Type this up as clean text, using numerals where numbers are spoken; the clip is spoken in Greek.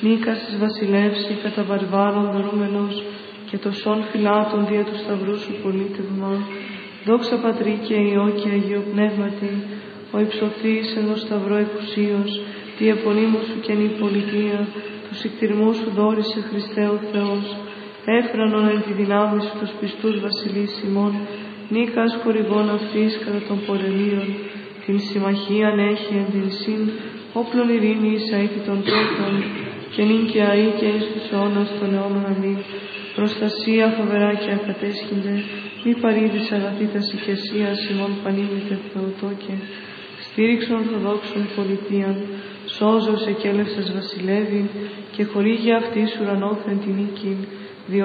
Νίκας της βασιλεύση κατά βαρβάρων δωρούμενος και τοσών φυλάτων δια του σταυρού σου πολίτευμα. Δόξα Πατρί και Υιό και Αγίο Πνεύματι, ο υψωθείς εν το σταυρό εκουσίως, τη επωνύμου σου καινή πολιτεία, του συκτηρμού σου δόρισε Χριστέ ο Θεός, έφρανον εν τη δυνάμει σου τους πιστούς βασιλείς ημών, νίκας χορηγών αυτής κατά των πολεμίων, την συμμαχίαν έχει εν την συν, όπλων ειρήνης αήθη των τόπων, και νυν και αεί και εις τους αιώνας των αιώνων αμήν. Προστασία φοβερά και ακατέσχυνται, μη παρήδης αγαθήτας ηκεσίας ημών πανήμητε Θεοτόκε. Στήριξον ορθοδόξων πολιτείαν, σώζος εκέλευσας βασιλεύει, και χορήγει αυτής ουρανόθεν την νίκην,